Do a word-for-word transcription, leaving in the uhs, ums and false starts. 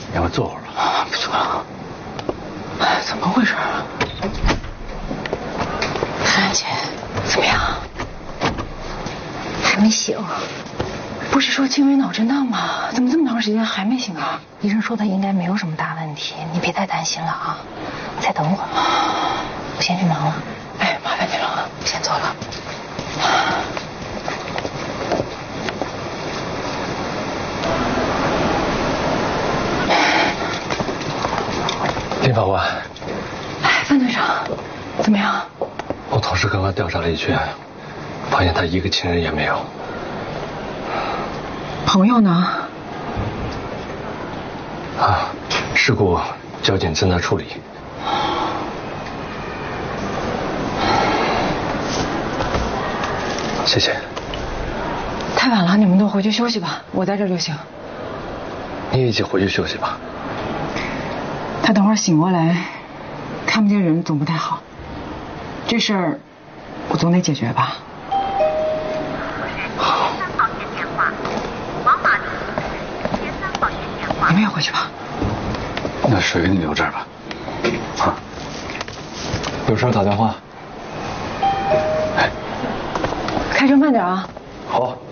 要不坐会儿吧？ 不坐了。哎，怎么回事啊？安姐，怎么样？ 还没醒。 不是说轻微脑震荡吗？怎么这么长时间还没醒啊？ 医生说他应该没有什么大问题，你别太担心了啊。再等会儿，我先去忙了。 哎，麻烦你了， 先走了。 林法官， 哎，范队长，怎么样？ 我同事刚刚调查了一圈，发现他一个亲人也没有。 朋友呢？ 啊，事故交警正在处理。谢谢。 太晚了，你们都回去休息吧，我在这就行。 你也一起回去休息吧。 他等会儿醒过来，看不见人总不太好。这事儿我总得解决吧。 好。 你们也回去吧。 那水给你留这儿吧。啊。有事打电话。哎。 开车慢点啊。 好。